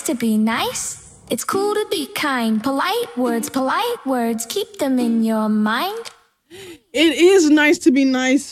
to be nice. It's cool to be kind. Polite words, keep them in your mind. It is nice to be nice.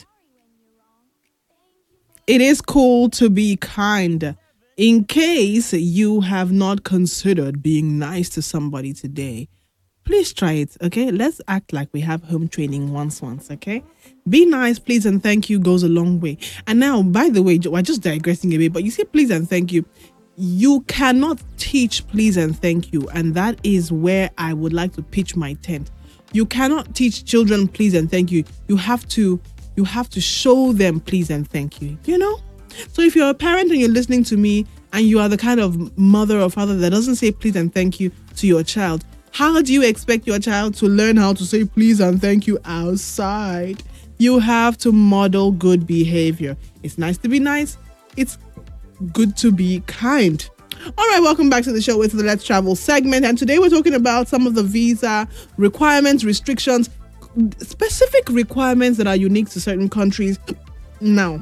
It is cool to be kind. In case you have not considered being nice to somebody today, please try it, okay? Let's act like we have home training once, okay? Be nice, please, and thank you goes a long way. And now, by the way, we're just digressing a bit, but you see, please and thank you. You cannot teach please and thank you, and that is where I would like to pitch my tent. You cannot teach children please and thank you. You have to show them please and thank you, you know? So if you're a parent and you're listening to me and you are the kind of mother or father that doesn't say please and thank you to your child, how do you expect your child to learn how to say please and thank you outside? You have to model good behavior. It's nice to be nice. It's good to be kind. All right, welcome back to the show with the Let's Travel segment. And today we're talking about some of the visa requirements, restrictions, specific requirements that are unique to certain countries. Now,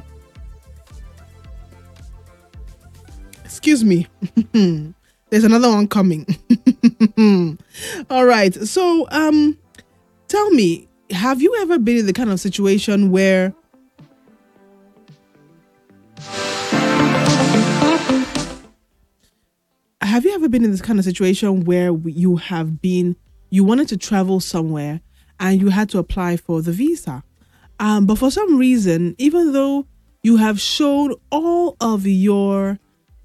excuse me. There's another one coming. All right. So, tell me, have you ever been in the kind of situation where you wanted to travel somewhere and you had to apply for the visa? But for some reason, even though you have shown all of your,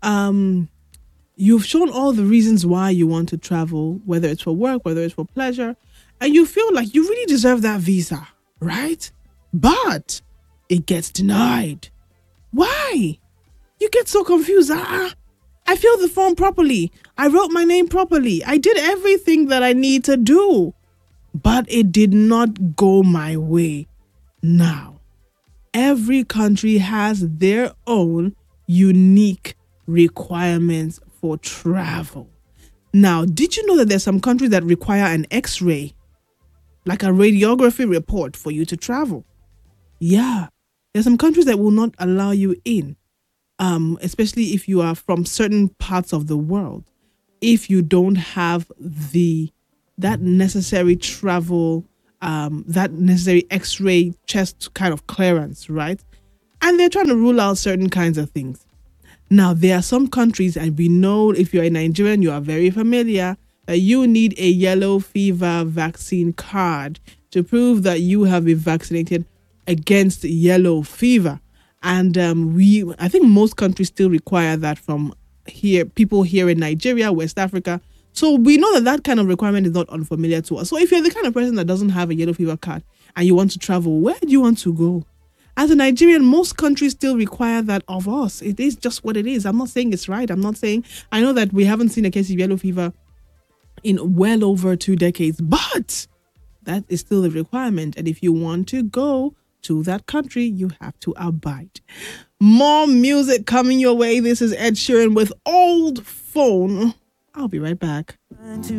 you've shown all the reasons why you want to travel, whether it's for work, whether it's for pleasure, and you feel like you really deserve that visa, right? But it gets denied. Why? You get so confused. I filled the form properly. I wrote my name properly. I did everything that I need to do, but it did not go my way. Now, every country has their own unique requirements for travel. Now, did you know that there's some countries that require an X-ray, like a radiography report for you to travel? Yeah, there's some countries that will not allow you in, especially if you are from certain parts of the world. If you don't have that necessary travel, that necessary X-ray chest kind of clearance, right? And they're trying to rule out certain kinds of things. Now, there are some countries, and we know if you're a Nigerian, you are very familiar, that you need a yellow fever vaccine card to prove that you have been vaccinated against yellow fever. And I think most countries still require that from here, people here in Nigeria, West Africa. So we know that kind of requirement is not unfamiliar to us. So if you're the kind of person that doesn't have a yellow fever card and you want to travel, where do you want to go? As a Nigerian, most countries still require that of us. It is just what it is. I'm not saying it's right. I know that we haven't seen a case of yellow fever in well over 2 decades, but that is still a requirement. And if you want to go to that country, you have to abide. More music coming your way. This is Ed Sheeran with Old Phone. I'll be right back.